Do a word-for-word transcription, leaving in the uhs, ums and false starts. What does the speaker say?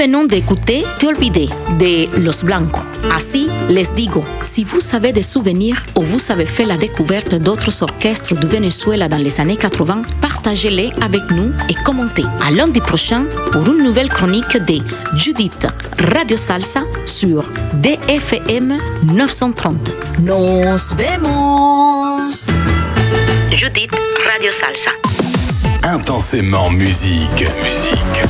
venons d'écouter Te olvidé de Los Blancos. Ainsi, les digo, si vous avez des souvenirs ou vous avez fait la découverte d'autres orchestres du Venezuela dans les années quatre-vingts, partagez-les avec nous et commentez. À lundi prochain pour une nouvelle chronique de Judith Radio Salsa sur D F M neuf cent trente. Nos vemos! Judith Radio Salsa. Intensément musique. Musique.